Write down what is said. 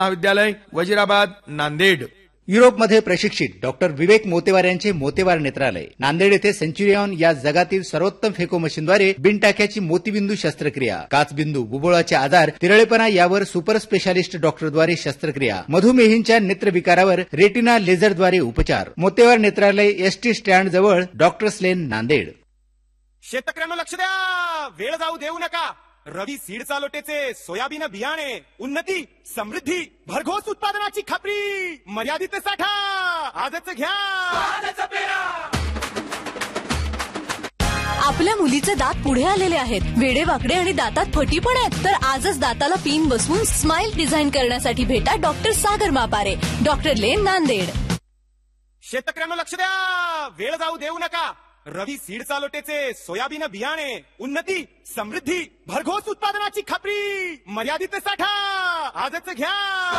महाविद्यालय वजीराबाद नांदेड। युरोपमध्ये प्रशिक्षित डॉक्टर विवेक मोतेवार यांचे मोतेवार नेत्रालय नांदेड येथे सेंच्युरियन या जगातील सर्वोत्तम फेको मशीनद्वारे बिनटाक्याची मोतीबिंदू शस्त्रक्रिया, काचबिंदू, बुबुळाचे आजार, तिरळेपणा यावर सुपर स्पेशालिस्ट डॉक्टरद्वारे शस्त्रक्रिया, मधुमेहींच्या नेत्रविकारावर रेटिना लेझरद्वारे उपचार। मोतेवार नेत्रालय एसटी स्टँड जवळ डॉक्टर्स लेन नांदेड। शेतकऱ्यांना लक्ष द्या, वेळ जाऊ देऊ नका। रवी सीड चालोटेचे सोयाबीन बियाणे, उन्नती, समृद्धी, भरघोस उत्पादनाची खात्री, मर्यादित साठा, आजच घ्या, आजच पेरा। आपल्या मुलीचे दात पुढे आलेले आहेत, वेडेवाकडे आणि दातात फटी पण आहेत, तर आजच दाताला पिन बसवून स्माइल डिझाईन करण्यासाठी भेटा डॉक्टर सागर मापारे, डॉक्टर लेन नांदेड। शेतकऱ्यांना लक्ष द्या, वेळ जाऊ देऊ नका। रवी सीड चालोटेचे सोयाबीन बियाणे, उन्नती, समृद्धी, भरघोस उत्पादनाची खात्री, मर्यादित साठा, आजच घ्या,